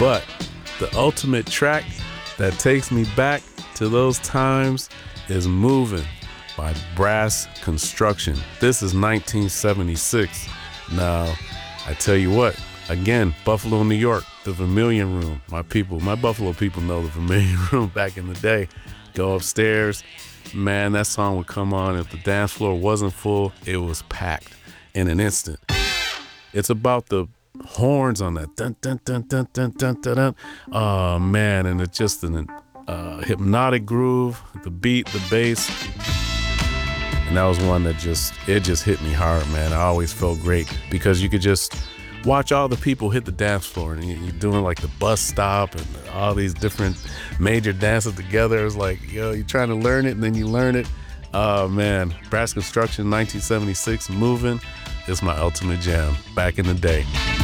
But the ultimate track that takes me back to those times is Moving by Brass Construction. This is 1976. Now, I tell you what, again, Buffalo, New York, the Vermilion Room. My Buffalo people know the Vermilion Room back in the day. Go upstairs, man, that song would come on. If the dance floor wasn't full, it was packed in an instant. It's about the horns on that dun dun dun dun dun dun dun dun. Oh man, and it's just an hypnotic groove, the beat, the bass. And that was one that just hit me hard, man. I always felt great because you could just watch all the people hit the dance floor, and you're doing like the bus stop and all these different major dances together. It's like, you're trying to learn it and then you learn it. Oh man, Brass Construction, 1976, Moving is my ultimate jam back in the day.